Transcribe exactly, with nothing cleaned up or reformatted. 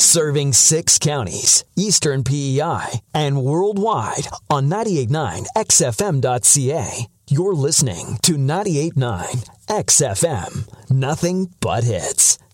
Serving six counties, Eastern P E I, and worldwide on ninety-eight point nine X F M dot C A. You're listening to ninety-eight point nine X F M. Nothing but hits.